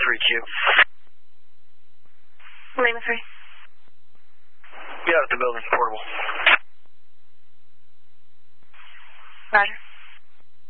3Q. Lima 3. Be out at the building, portable. Roger.